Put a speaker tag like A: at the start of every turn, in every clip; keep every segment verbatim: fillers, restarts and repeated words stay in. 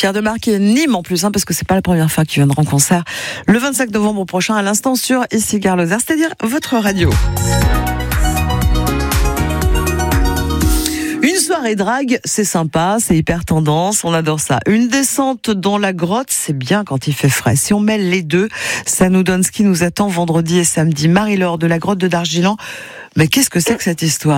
A: Pierre Demarque et Nîmes en plus, hein, parce que c'est pas la première fois qu'il viendra en concert le vingt-cinq novembre prochain à l'instant sur Ici Gare Lozère, c'est-à-dire votre radio. Une soirée drague, c'est sympa, c'est hyper tendance, on adore ça. Une descente dans la grotte, c'est bien quand il fait frais. Si on mêle les deux, ça nous donne ce qui nous attend vendredi et samedi. Marie-Laure de la grotte de Dargilan, mais qu'est-ce que c'est que cette histoire ?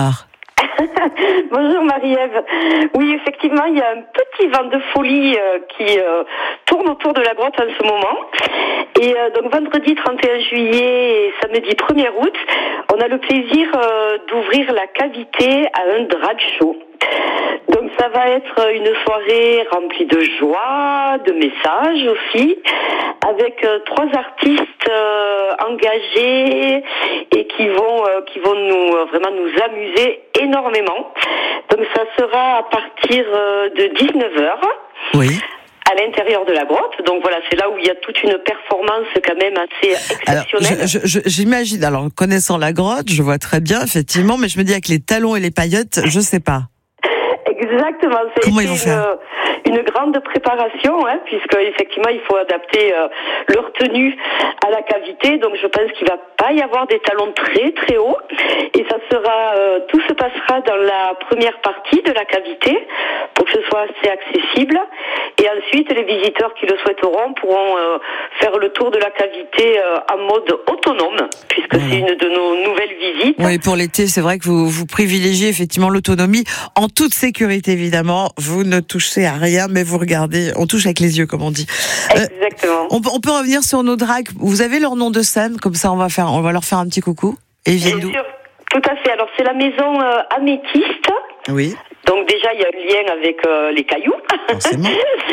B: Bonjour Marie-Ève. Oui, effectivement, il y a un petit vent de folie euh, qui euh, tourne autour de la grotte en ce moment. Et euh, donc vendredi trente et un juillet et samedi premier août, on a le plaisir euh, d'ouvrir la cavité à un drag show. Donc ça va être une soirée remplie de joie, de messages aussi, avec euh, trois artistes euh, engagés et qui vont euh, qui vont nous euh, vraiment nous amuser énormément. Donc ça sera à partir euh, de dix-neuf heures.
A: Oui.
B: À l'intérieur de la grotte, donc voilà, c'est là où il y a toute une performance quand même assez exceptionnelle.
A: Alors, je, je, j'imagine, alors connaissant la grotte, je vois très bien effectivement, mais je me dis avec les talons et les paillettes, je sais pas.
B: Exactement, c'est
A: Comment ils vont faire ?
B: Une, une grande préparation, hein, puisque effectivement il faut adapter euh, leur tenue à la cavité, donc je pense qu'il va pas y avoir des talons très très hauts, et ça sera, euh, tout se passera dans la première partie de la cavité pour que ce soit assez accessible, et ensuite les visiteurs qui le souhaiteront pourront euh, faire le tour de la cavité euh, en mode autonome, puisque mmh. c'est une de nos nouvelles visites.
A: Oui, pour l'été, c'est vrai que vous, vous privilégiez effectivement l'autonomie en toute sécurité évidemment. Vous ne touchez à rien, mais vous regardez, on touche avec les yeux, comme on dit.
B: Exactement.
A: Euh, on, on peut revenir sur nos drags. Vous avez leur nom de scène, comme ça on va faire, on va leur faire un petit coucou. Et ils viennent d'où ?
B: Bien sûr, tout à fait. Alors c'est la maison euh, Améthyste.
A: Oui.
B: Donc déjà il y a un lien avec euh, les cailloux.
A: Forcément.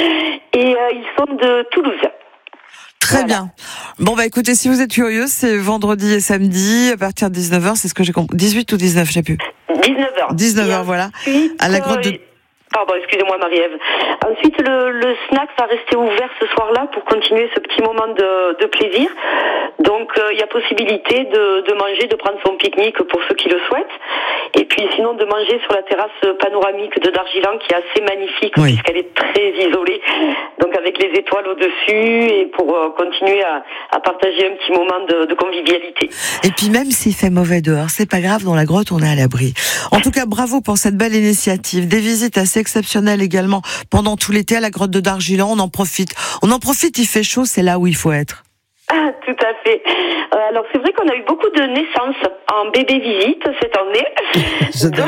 B: Et euh, ils sont de Toulouse.
A: Très
B: voilà.
A: bien. Bon bah écoutez, si vous êtes curieux, c'est vendredi et samedi à partir de dix-neuf heures, c'est ce que j'ai compris. dix-huit ou dix-neuf, je sais plus.
B: dix-neuf heures.
A: dix-neuf heures, voilà. À la grotte de...
B: Pardon, excusez-moi Marie-Ève. Ensuite, le, le snack va rester ouvert ce soir-là pour continuer ce petit moment de, de plaisir. Donc, il euh, y a possibilité de, de manger, de prendre son pique-nique pour ceux qui le souhaitent. Et puis, sinon, de manger sur la terrasse panoramique de Dargilan, qui est assez magnifique, oui. puisqu'elle est très isolée. Donc, avec les étoiles au-dessus, et pour euh, continuer à, à partager un petit moment de, de convivialité.
A: Et puis, même s'il fait mauvais dehors, c'est pas grave, dans la grotte, on est à l'abri. En tout cas, bravo pour cette belle initiative. Des visites assez exceptionnelles également pendant tout l'été à la grotte de Dargilan. On en profite. On en profite, il fait chaud, c'est là où il faut être.
B: Ah, tout à fait. Euh, alors c'est vrai qu'on a eu beaucoup de naissances en bébé visite cette année.
A: J'adore.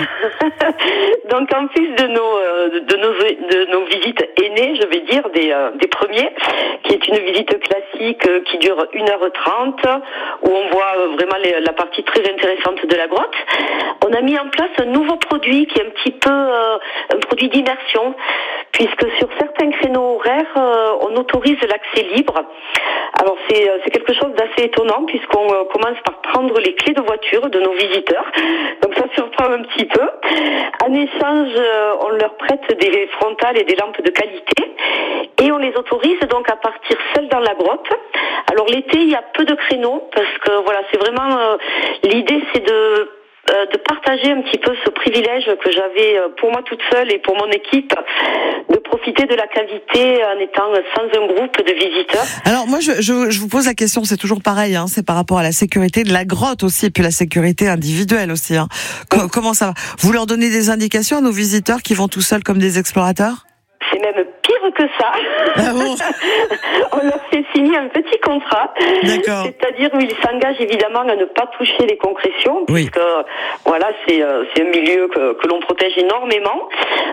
B: Donc en plus de nos euh, de nos de nos visites aînées, je vais dire des euh, des premiers, qui est une visite classique euh, qui dure une heure trente, où on voit euh, vraiment les, la partie très intéressante de la grotte. On a mis en place un nouveau produit qui est un petit peu euh, un produit d'immersion, puisque sur certains créneaux horaires, euh, on autorise l'accès libre. Alors c'est c'est quelque chose d'assez étonnant, puisqu'on euh, commence par prendre les clés de voiture de nos visiteurs. Donc ça surprend un petit peu. En échange, euh, on leur prête des frontales et des lampes de qualité, et on les autorise donc à partir seuls dans la grotte. Alors l'été, il y a peu de créneaux, parce que voilà, c'est vraiment euh, l'idée, c'est de Euh, de partager un petit peu ce privilège que j'avais pour moi toute seule et pour mon équipe, de profiter de la cavité en étant sans un groupe de visiteurs.
A: Alors moi je, je, je vous pose la question, c'est toujours pareil, hein, c'est par rapport à la sécurité de la grotte aussi, et puis la sécurité individuelle aussi. Hein. Co- comment ça va ? Vous leur donnez des indications à nos visiteurs qui vont tout seuls comme des explorateurs ?
B: C'est même pire que ça.
A: Ah bon ?
B: On leur fait signer un petit contrat.
A: D'accord.
B: C'est-à-dire où ils s'engagent évidemment à ne pas toucher les concrétions,
A: oui.
B: puisque voilà, c'est, c'est un milieu que, que l'on protège énormément.